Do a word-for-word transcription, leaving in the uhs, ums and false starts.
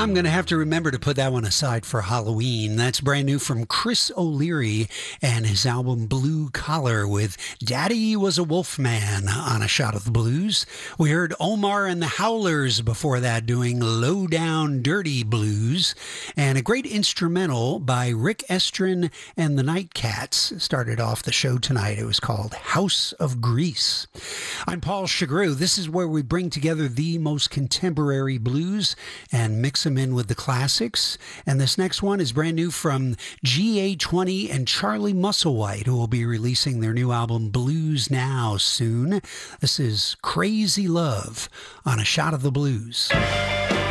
I'm going to have to remember to put that one aside for Halloween. That's brand new from Chris O'Leary and his album Blue Collar with Daddy Was a Wolfman on A Shot of the Blues. We heard Omar and the Howlers before that doing Low Down Dirty Blues. And a great instrumental by Rick Estrin and the Nightcats started off the show tonight. It was called House of Grease. I'm Paul Chagru. This is where we bring together the most contemporary blues and mix them in with the classics. And this next one is brand new from G A twenty and Charlie Musselwhite, who will be releasing their new album Blues Now soon. This is Crazy Love on A Shot of the Blues.